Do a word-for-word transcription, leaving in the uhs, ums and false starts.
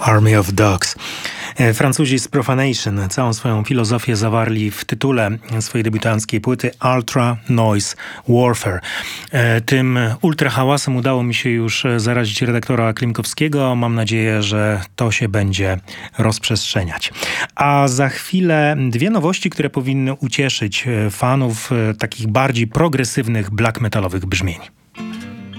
Army of Dogs. Francuzi z Profanation całą swoją filozofię zawarli w tytule swojej debiutanckiej płyty Ultra Noise Warfare. Tym ultrahałasem udało mi się już zarazić redaktora Klimkowskiego. Mam nadzieję, że to się będzie rozprzestrzeniać. A za chwilę dwie nowości, które powinny ucieszyć fanów takich bardziej progresywnych black metalowych brzmień.